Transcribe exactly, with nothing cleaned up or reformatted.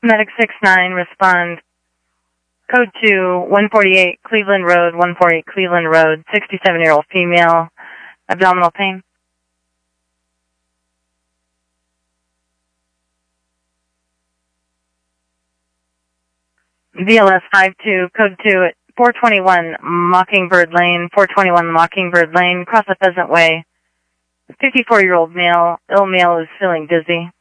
Medic six nine, respond. Code two, one forty-eight Cleveland Road, one forty-eight Cleveland Road, sixty-seven-year-old female, abdominal pain. V L S five two, code two, at four twenty-one Mockingbird Lane, four twenty-one Mockingbird Lane, across the Pheasant Way. fifty-four-year-old male, ill male is feeling dizzy.